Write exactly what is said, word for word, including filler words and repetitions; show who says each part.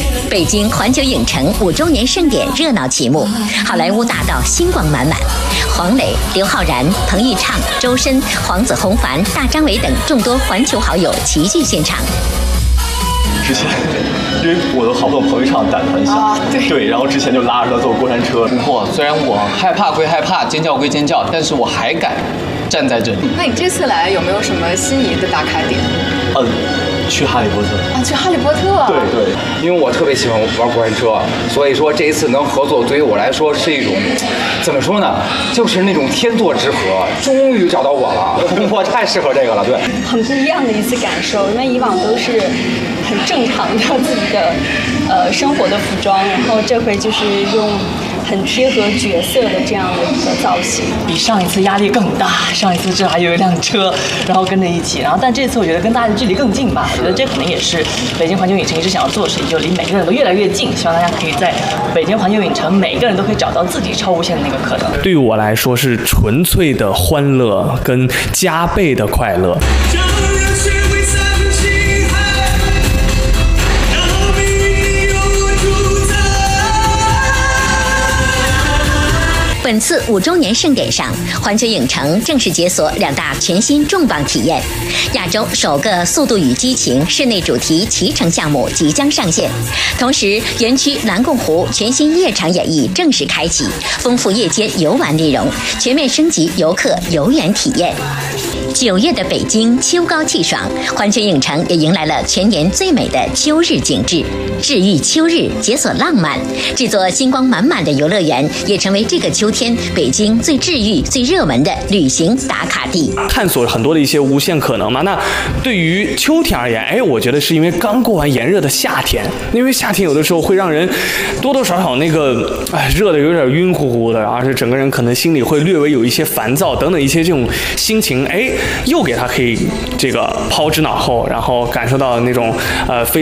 Speaker 1: 北京环球影城五周年盛典热闹启幕，好莱坞大道星光满满，黄磊、刘昊然、彭昱畅、周深、黄子弘凡、大张伟等众多环球好友齐聚现场。
Speaker 2: 之前，因为我的好朋友彭昱畅胆子很小，啊、对, 对，然后之前就拉着他坐过山车。
Speaker 3: 不过，虽然我害怕归害怕，尖叫归尖叫，但是我还敢站在这里。
Speaker 4: 那你这次来有没有什么心仪的打卡点？
Speaker 2: 嗯。去哈利波特
Speaker 4: 啊，去哈利波特。
Speaker 2: 对对，
Speaker 5: 因为我特别喜欢玩过山车，所以说这一次能合作，对于我来说是一种，怎么说呢，就是那种天作之合，终于找到我了，我太适合这个了，对。
Speaker 6: 很不一样的一次感受，因为以往都是很正常的自己的呃生活的服装，然后这回就是用很贴合角色的这样的一个造型，
Speaker 7: 比上一次压力更大。上一次这还有一辆车，然后跟着一起，然后但这次我觉得跟大家的距离更近吧。我觉得这可能也是北京环球影城一直想要做的事情，就离每个人都越来越近。希望大家可以在北京环球影城，每个人都可以找到自己超无限的那个可能。
Speaker 8: 对于我来说，是纯粹的欢乐跟加倍的快乐。
Speaker 1: 本次五周年盛典上，环球影城正式解锁两大全新重磅体验。亚洲首个《速度与激情》室内主题骑乘项目即将上线，同时园区蓝贡湖全新夜场演绎正式开启，丰富夜间游玩内容，全面升级游客游园体验。九月的北京秋高气爽，环球影城也迎来了全年最美的秋日景致，治愈秋日，解锁浪漫。这座星光满满的游乐园也成为这个秋天北京最治愈、最热门的旅行打卡地，
Speaker 8: 探索很多的一些无限可能嘛。那对于秋天而言，哎，我觉得是因为刚过完炎热的夏天，因为夏天有的时候会让人多多少少那个哎热的有点晕乎乎的，然后是整个人可能心里会略微有一些烦躁等等一些这种心情，哎。又给他可以这个抛之脑后，然后感受到那种呃非